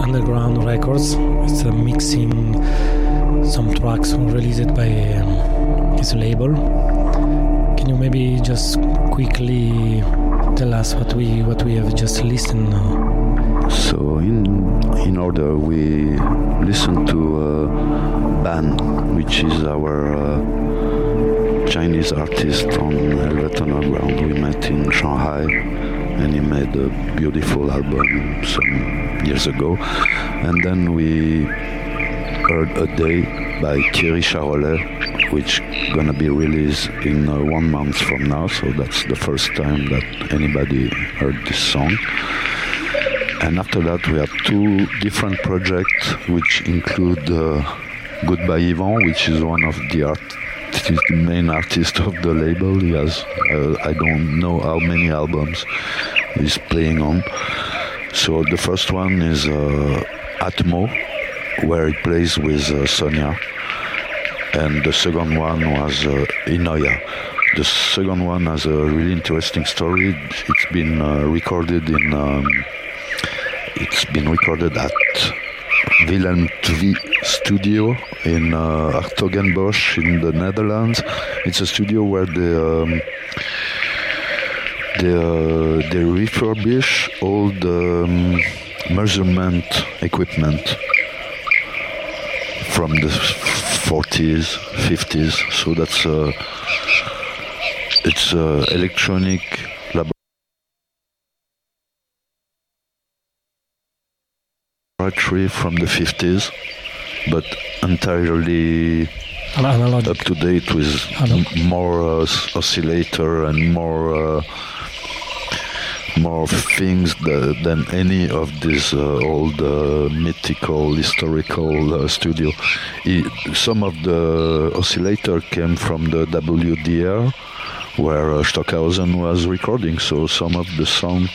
Underground Records. It's mixing some tracks released by his label. Can you maybe just quickly tell us what we have just listened now? So in order, we listened to Ban, which is our Chinese artist on Velvet Underground. We met in Shanghai, and he made a beautiful album some years ago. And then we heard A Day by Thierry Charolais, which gonna be released in 1 month from now. So that's the first time that anybody heard this song. And after that, we have 2 different projects, which include Goodbye Yvan, which is one of the main artist of the label. He has I don't know how many albums he's playing on. So the first one is Atmo, where he plays with Sonia, and the second one was Inoya. The second one has a really interesting story. It's been recorded at Willem II studio in Hertogenbosch in the Netherlands. It's a studio where they refurbish all the measurement equipment from the 40s, 50s. So that's it's electronic laboratory from the 50s, but entirely Analogic. up to date with more oscillator and more things than any of these old mythical historical studio. Some of the oscillator came from the WDR, where Stockhausen was recording, so some of the songs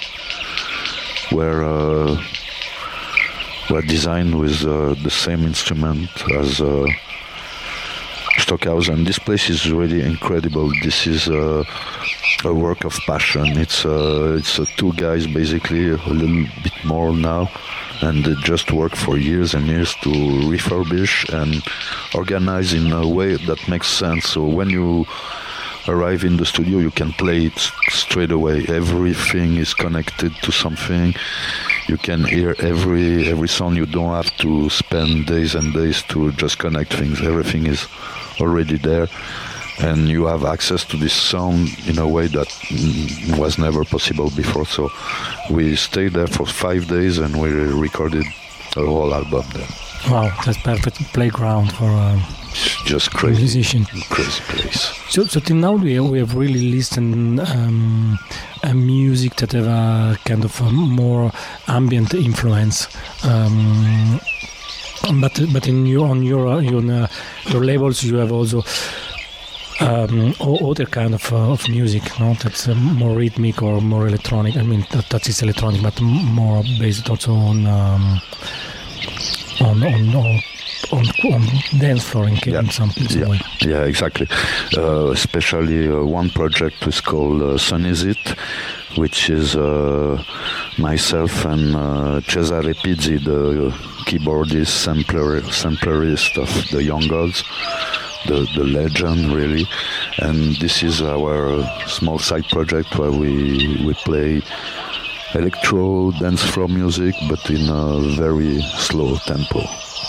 were designed with the same instrument as Stockhausen. This place is really incredible. This is a work of passion. It's 2 guys, basically, a little bit more now, and they just work for years and years to refurbish and organize in a way that makes sense. So when you arrive in the studio, you can play it straight away. Everything is connected to something. You can hear every song. You don't have to spend days and days to just connect things. Everything is already there, and you have access to this sound in a way that was never possible before. So we stayed there for 5 days, and we recorded a whole album there. Wow, that's perfect playground for just crazy musician. Crazy place. So till now we have really listened music that have a kind of a more ambient influence. But in your labels you have also other kind of music, no? That's more rhythmic or more electronic. I mean that is electronic, but more based also on dance floor in some way. Yeah, exactly. Especially one project is called Sun Is It, which is myself and Cesare Pizzi, the keyboardist, samplerist of the Young Gods, the legend really. And this is our small side project where we play electro dance floor music, but in a very slow tempo.